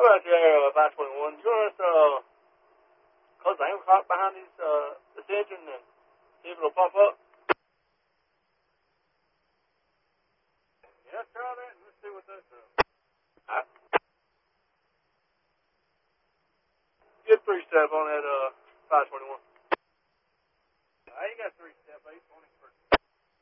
right there, 521. You want us to close the angle clock behind this engine and see if it'll pop up? Yeah, try that and let's see what that does. Alright. Get 3 step on that 521.